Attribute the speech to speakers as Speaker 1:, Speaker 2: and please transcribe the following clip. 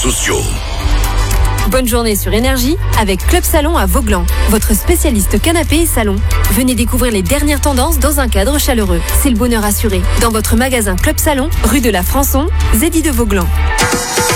Speaker 1: sociaux.
Speaker 2: Bonne journée sur Énergie avec Club Salon à Vauglan, votre spécialiste canapé et salon. Venez découvrir les dernières tendances dans un cadre chaleureux. C'est le bonheur assuré. Dans votre magasin Club Salon, rue de la Françon, Zédy de Vauglan.